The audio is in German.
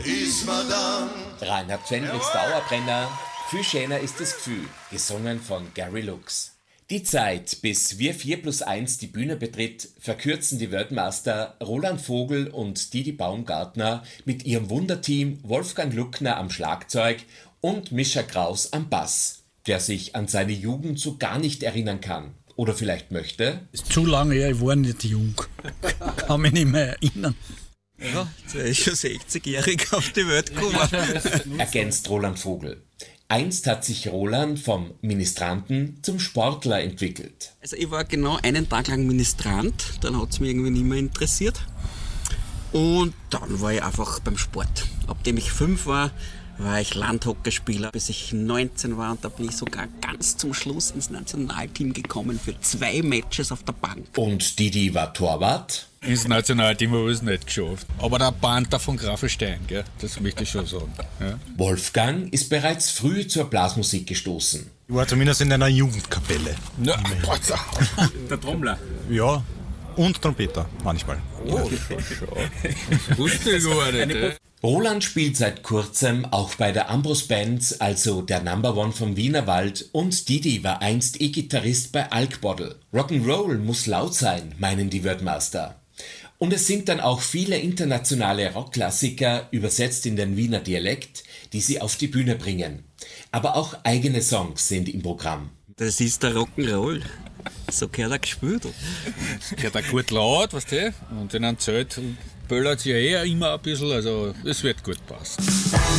Ist man dann. Reinhard Fendrichs Dauerbrenner, viel schöner ist das Gefühl, gesungen von Gary Lux. Die Zeit, bis Wir 4+1 die Bühne betritt, verkürzen die Weltmeister Roland Vogel und Didi Baumgartner mit ihrem Wunderteam Wolfgang Luckner am Schlagzeug und Mischa Kraus am Bass, der sich an seine Jugend so gar nicht erinnern kann. Oder vielleicht möchte? Ist zu lange her, ich war nicht jung. Kann mich nicht mehr erinnern. Ja, der ist schon 60-jährig auf die Welt gekommen. Ergänzt Roland Vogel. Einst hat sich Roland vom Ministranten zum Sportler entwickelt. Also ich war genau einen Tag lang Ministrant, dann hat es mich irgendwie nicht mehr interessiert. Und dann war ich einfach beim Sport. Abdem ich 5 war ich Landhockeyspieler, bis ich 19 war, und da bin ich sogar ganz zum Schluss ins Nationalteam gekommen für 2 Matches auf der Bank. Und Didi war Torwart? Ins Nationalteam habe ich es nicht geschafft. Aber der Panther von Grafenstein, gell? Das möchte ich schon sagen. Ja. Wolfgang ist bereits früh zur Blasmusik gestoßen. Ich war zumindest in einer Jugendkapelle. Ja, der Trommler. Ja, und Trompeter manchmal. Oh, schon. Wusste ich gar nicht. Roland spielt seit kurzem auch bei der Ambros Band, also der Number One vom Wienerwald, und Didi war einst E-Gitarrist bei Alkbottle. Rock'n'Roll muss laut sein, meinen die Weltmeister. Und es sind dann auch viele internationale Rockklassiker, übersetzt in den Wiener Dialekt, die sie auf die Bühne bringen. Aber auch eigene Songs sind im Programm. Das ist der Rock'n'Roll. So gehört er gespielt. Das gehört auch gut laut, weißt du? Und in einem Zelt böllert sich ja immer ein bisschen, also es wird gut passen.